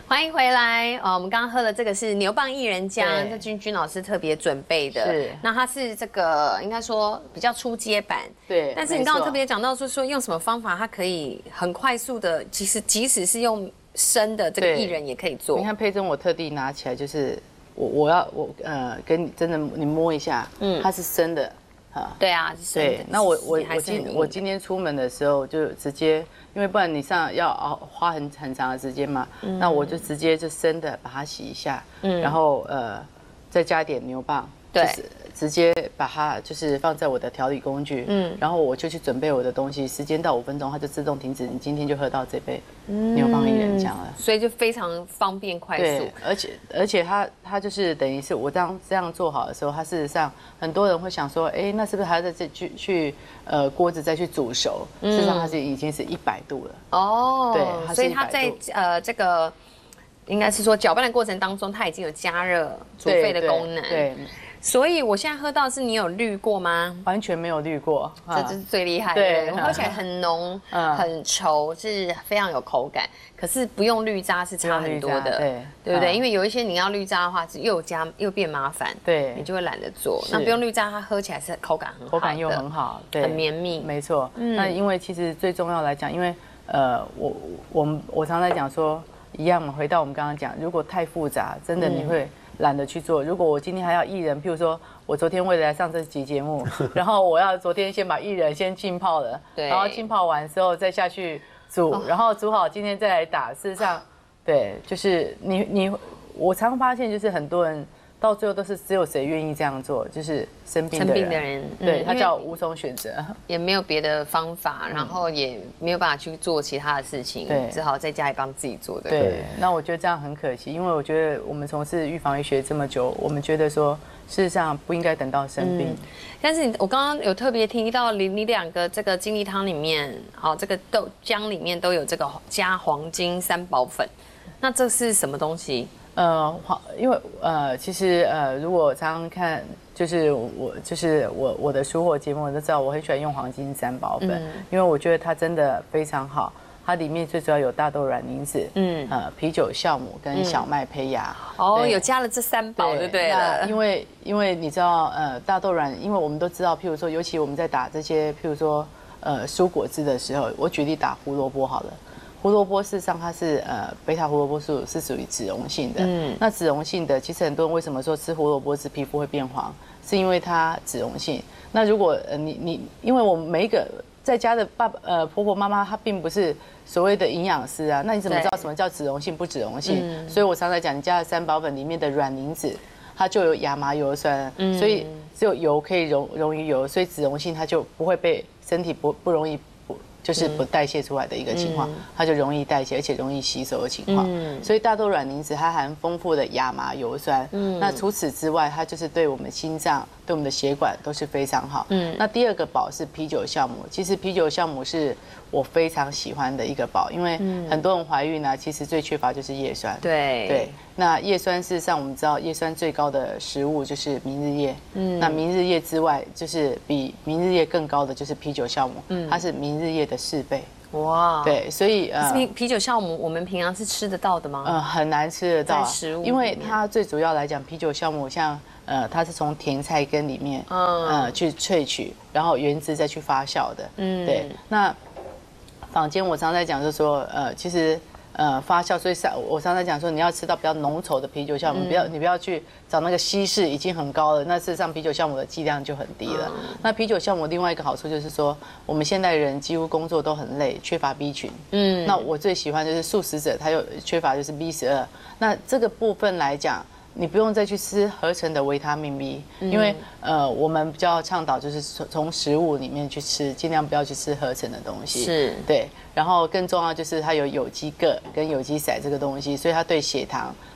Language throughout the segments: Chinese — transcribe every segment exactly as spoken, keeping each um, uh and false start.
欢迎回来哦！我们刚刚喝的这个是牛蒡薏仁浆，这君君老师特别准备的。 是， 那它是这个应该说比较初阶版。 对。 但是你刚刚特别讲到说说用什么方法，它可以很快速的，其实即使是用生的这个薏仁也可以做。 你看佩珍，我特地拿起来，就是我我要我呃跟你真的你摸一下，嗯，它是生的。 对啊， 对，那我我我今我今天出门的时候就直接，因为不然你上要熬花很很长的时间嘛，嗯、那我就直接就生的把它洗一下，嗯，然后呃再加一点牛蒡， 对， 就是直接把它就是放在我的调理工具，嗯，然后我就去准备我的东西，时间到五分钟它就自动停止，你今天就喝到这杯牛蒡薏仁浆了， 所以就非常方便快速， 对，而且而且它它就是等于是我当这样做好的时候，它事实上很多人会想说，哎，那是不是还要再再去去呃锅子再去煮熟？事实上它是已经是一百度了， 哦， 对， 所以它在呃这个应该是说搅拌的过程当中，它已经有加热煮沸的功能， 对。 所以我现在喝到是你有滤过吗？ 完全没有滤过， 这就是最厉害的。对，喝起来很浓、很稠，是非常有口感。可是不用滤渣是差很多的，对对不对？因为有一些你要滤渣的话，是又加又变麻烦，对，你就会懒得做。那不用滤渣，它喝起来是口感很好， 口感又很好，对， 很绵密， 没错。那因为其实最重要来讲，因为呃，我我们我常在讲说，一样嘛，回到我们刚刚讲，如果太复杂，真的你会。懒得去做。如果我今天还要薏仁，譬如说我昨天为了来上这集节目，然后我要昨天先把薏仁先浸泡了，然后浸泡完之后再下去煮，然后煮好今天再来打。事实上，对，就是你你我常发现就是很多人到最后都是只有谁愿意这样做，就是生病的人， 生病的人， 对他叫无从选择， 也没有别的方法，然后也没有办法去做其他的事情，对，只好在家里帮自己做的。 对，那我觉得这样很可惜，因为我觉得我们从事预防医学这么久，我们觉得说事实上不应该等到生病。嗯、 但是我刚刚有特别提到你你两个这个金利汤里面，好，这个豆浆里面都有这个加黄金三宝粉，那这是什么东西？ 呃，黄，因为呃，其实呃，如果常常看，就是我就是我我的书或节目，我都知道我很喜欢用黄金三宝粉，嗯、因为我觉得它真的非常好。它里面最主要有大豆卵磷脂，嗯，呃，啤酒酵母跟小麦胚芽。 嗯、哦，有加了这三宝就对了。 因为因为你知道，呃，大豆卵，因为我们都知道，譬如说，尤其我们在打这些，譬如说，呃，蔬果汁的时候，我举例打胡萝卜好了。胡萝卜事实上它是呃贝塔胡萝卜素是属于脂溶性的，嗯，那脂溶性的其实很多人为什么说吃胡萝卜汁皮肤会变黄，是因为它脂溶性。那如果呃你你因为我们每一个在家的爸爸呃婆婆妈妈她并不是所谓的营养师啊，那你怎么知道什么叫脂溶性不脂溶性？嗯、所以我常常讲，你加了三宝粉里面的卵磷脂，它就有亚麻油酸，嗯、所以只有油可以溶溶于油，所以脂溶性它就不会被身体不不容易。就是不代谢出来的一个情况，它就容易代谢，而且容易吸收的情况。所以大豆卵磷脂它含丰富的亚麻油酸。那除此之外，它就是对我们心脏、对我们的血管都是非常好。那第二个宝是啤酒酵母，其实啤酒酵母是我非常喜欢的一个宝，因为很多人怀孕呢，其实最缺乏就是叶酸。对对，那叶酸事实上我们知道，叶酸最高的食物就是明日叶。嗯，那明日叶之外，就是比明日叶更高的就是啤酒酵母。嗯，它是明日叶的四倍。哇，对，所以呃，啤啤酒酵母我们平常是吃得到的吗？ 呃，很难吃得到， 食物， 因为它最主要来讲，啤酒酵母像呃，它是从甜菜根里面嗯呃去萃取，然后原汁再去发酵的。嗯，对。那坊间我常在讲，就是说呃，其实。呃，发酵，所以上我常常讲说，你要吃到比较浓稠的啤酒酵母，嗯、不要你不要去找那个稀释已经很高了，那事实上啤酒酵母的剂量就很低了。嗯、那啤酒酵母另外一个好处就是说，我们现代人几乎工作都很累，缺乏 B 群。嗯，那我最喜欢就是素食者，他又缺乏就是 B 十二。那这个部分来讲。你不用再去吃合成的维他命 B， 因为呃，我们比较倡导就是从食物里面去吃，尽量不要去吃合成的东西。是，对。然后更重要就是它有有机铬跟有机硒这个东西，所以它对血糖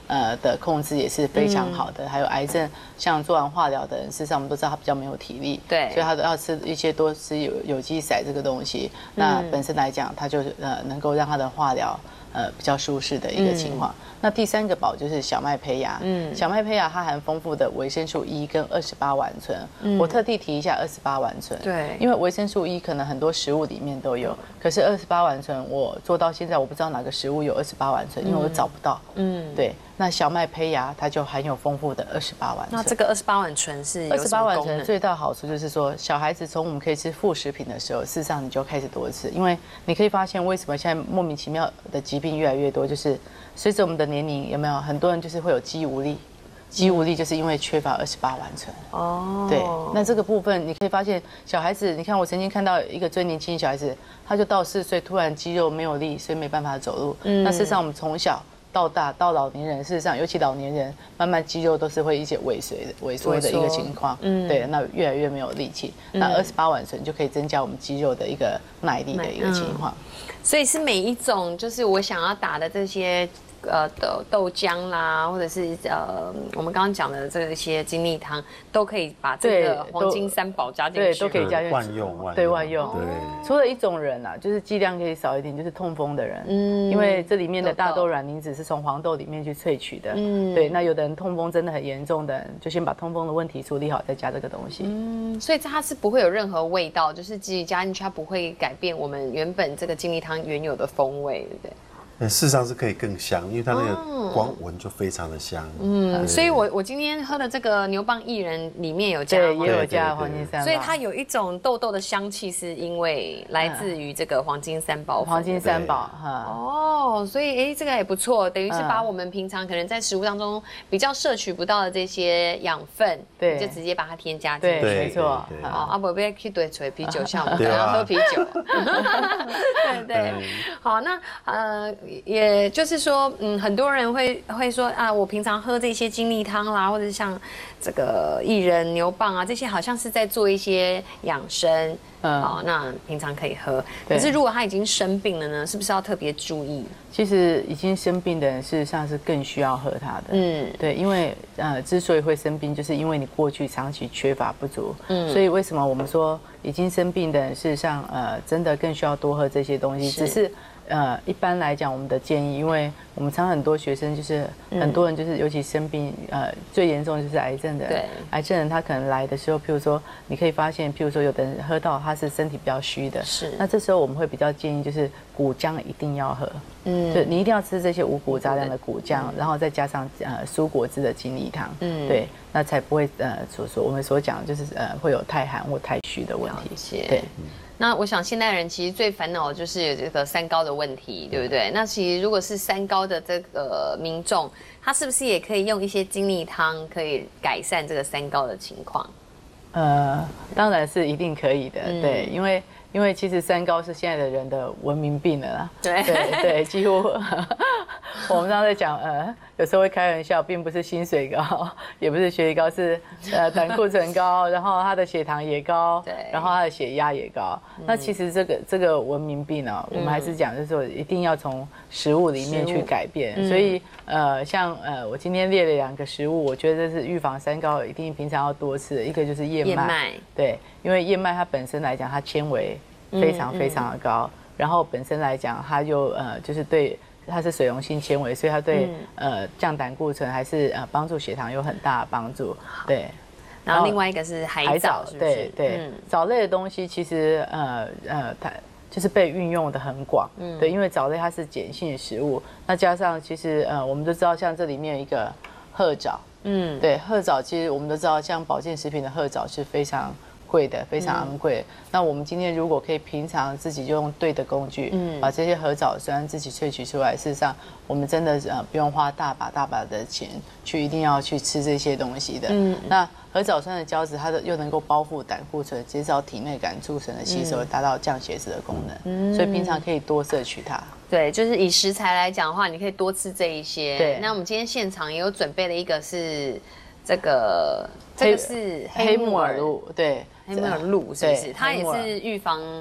呃的控制也是非常好的。嗯、还有癌症，像做完化疗的人，事实上我们都知道他比较没有体力， 对， 所以他都要吃一些多吃有有机骰这个东西。嗯、那本身来讲，他就呃能够让他的化疗呃比较舒适的一个情况。嗯、那第三个宝就是小麦胚芽，嗯，小麦胚芽它含丰富的维生素 E 跟二十八烷醇。嗯、我特地提一下二十八烷醇， 对， 因为维生素 E 可能很多食物里面都有，可是二十八烷醇我做到现在我不知道哪个食物有二十八烷醇，因为我找不到。嗯，对。那小麦胚芽它就含有丰富的二十八烷醇。 那这个二十八烷醇是二十八烷醇最大好处就是说，小孩子从我们可以吃副食品的时候，事实上你就开始多吃，因为你可以发现为什么现在莫名其妙的疾病越来越多，就是随着我们的年龄有没有很多人就是会有肌无力，肌无力就是因为缺乏二十八烷醇。哦，对，那这个部分你可以发现小孩子，你看我曾经看到一个最年轻的小孩子，他就到四岁突然肌肉没有力，所以没办法走路。嗯，那事实上我们从小到大到老年人，事实上尤其老年人，慢慢肌肉都是会一些萎缩的萎缩的一个情况。嗯，对，那越来越没有力气。嗯、那二十八烷醇就可以增加我们肌肉的一个耐力的一个情况。 嗯、所以是每一种就是我想要打的这些。呃豆豆浆啦，或者是呃我们刚刚讲的这些精力汤，都可以把这个黄金三宝加进去， 对，都可以加进去， 万用， 对，万用。对，除了一种人啊，就是剂量可以少一点，就是痛风的人，嗯，因为这里面的大豆卵磷脂是从黄豆里面去萃取的，嗯，对。那有的人痛风真的很严重的人，就先把痛风的问题处理好，再加这个东西。 嗯，所以它是不会有任何味道，就是即使加进去，它不会改变我们原本这个精力汤原有的风味，对不对？ 事实上是可以更香，因为它那个光闻就非常的香。 嗯，所以我我今天喝的这个牛蒡薏仁里面有加， 对，也有加黄金三宝， 所以它有一种豆豆的香气，是因为来自于这个黄金三宝。 黄金三宝哈。 哦，所以哎，这个也不错，等于是把我们平常可能在食物当中比较摄取不到的这些养分，对，就直接把它添加进去。 对，没错。 哦，啊不，不要去兑水啤酒，像我们要喝啤酒。对对，好，那呃。也就是说，嗯，很多人会会说啊，我平常喝这些精力汤啦，或者像这个薏仁、牛蒡啊，这些好像是在做一些养生，嗯，好，那平常可以喝。可是如果他已经生病了呢，是不是要特别注意？ 其实已经生病的人，事实上是更需要喝它的。嗯，对，因为呃，之所以会生病，就是因为你过去长期缺乏不足。嗯，所以为什么我们说已经生病的人，事实上呃，真的更需要多喝这些东西，只是。呃，一般来讲，我们的建议，因为我们常很多学生就是很多人就是，尤其生病，呃，最严重的就是癌症的人。对，癌症人他可能来的时候，譬如说，你可以发现，譬如说，有的人喝到他是身体比较虚的，是。那这时候我们会比较建议，就是谷浆一定要喝，嗯，对，你一定要吃这些五谷杂粮的谷浆，然后再加上呃蔬果汁的精力汤，嗯，对，那才不会呃所说我们所讲就是呃会有太寒或太虚的问题，对。 那我想现代人其实最烦恼的就是有这个三高的问题，对不对？那其实如果是三高的这个民众，他是不是也可以用一些精力汤，可以改善这个三高的情况？ 呃，当然是一定可以的，嗯、对，因为因为其实三高是现在的人的文明病了啦，对对对，几乎我们刚才在讲，呃，有时候会开玩笑，并不是心水高，也不是血液高，是呃胆固醇高，然后他的血糖也高，对，然后他的血压也高。嗯、那其实这个这个文明病呢、哦，我们还是讲，就是说一定要从食物里面去改变。嗯、所以呃，像呃，我今天列了两个食物，我觉得这是预防三高一定平常要多吃的，一个就是燕麦，燕麦对，因为燕麦它本身来讲，它纤维非常非常的高，嗯嗯、然后本身来讲，它就呃就是对。它是水溶性纤维，所以它对、嗯、呃降胆固醇还是呃帮助血糖有很大的帮助。对， 然后另外一个是海藻，是不是？ 对对，嗯、藻类的东西其实呃呃它就是被运用的很广。嗯，对，因为藻类它是碱性食物，那加上其实呃我们都知道，像这里面有一个褐藻，嗯，对，褐藻其实我们都知道，像保健食品的褐藻是非常贵的，非常昂贵。嗯、那我们今天如果可以平常自己就用对的工具，嗯，把这些褐藻酸自己萃取出来，事实上我们真的呃不用花大把大把的钱去一定要去吃这些东西的。嗯，那褐藻酸的胶质，它的又能够包覆胆固醇，减少体内胆固醇的吸收，达到降血脂的功能。嗯，所以平常可以多摄取它。 对，就是以食材来讲的话，你可以多吃这一些。对，那我们今天现场也有准备了一个是这个。这个是黑木耳露， 对， 黑木耳露是不是？它也是预防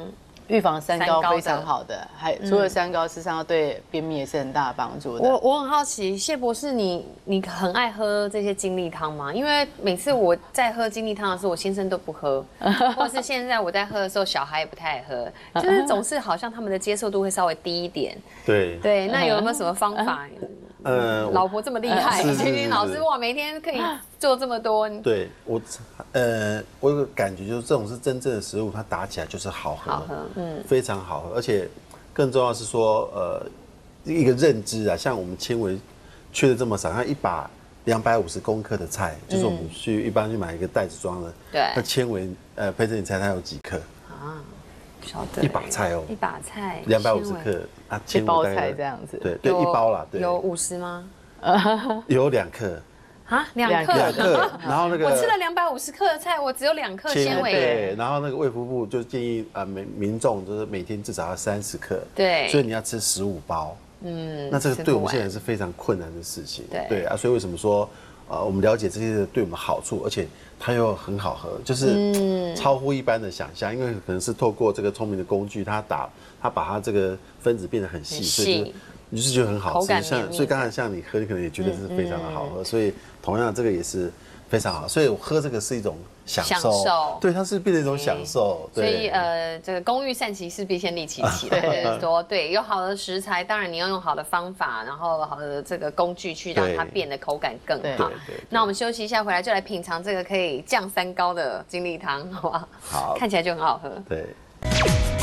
预防三高非常好的，还除了三高，事实上对便秘也是很大的帮助的。 我我很好奇，谢博士，你你很爱喝这些精力汤吗？因为每次我在喝精力汤的时候，我先生都不喝，或是现在我在喝的时候，小孩也不太喝，就是总是好像他们的接受度会稍微低一点。 对对，那有没有什么方法？呃，老婆这么厉害，青青老师哇，每天可以做这么多。 对我，呃，我有个感觉就是这种是真正的食物，它打起来就是好喝，好喝，嗯，非常好喝，而且更重要是说，呃，一个认知啊，像我们纤维缺的这么少，像一把两百五十公克的菜，就是我们去一般去买一个袋子装的， 对， 那纤维，呃，佩珍你猜它有几克？啊。 晓得一把菜哦， 一把菜两百五十克啊， 一包菜这样子， 对对，一包啦，对， 有五十吗？ 有两克啊，两克， 两克，然后那个我吃了两百五十克的菜，我只有两克纤维， 对，然后那个卫福部就建议啊民民众就是每天至少要三十克， 对， 所以你要吃十五包，嗯，那这个对我们现在是非常困难的事情， 对对啊，所以为什么说呃我们了解这些对我们好处，而且它又很好喝，就是超乎一般的想象，因为可能是透过这个聪明的工具，它打它把它这个分子变得很细，所以就你就是觉得很好吃，像所以刚才像你喝，你可能也觉得是非常的好喝，所以同样这个也是非常好，所以我喝这个是一种享受，对，它是变成一种享受， 所以呃，这个工欲善其事，必先利其器。对，说对，有好的食材，当然你要用好的方法，然后好的这个工具去让它变得口感更好。那我们休息一下，回来就来品尝这个可以降三高的精力汤，好不好？ 好， 看起来就很好喝。 对。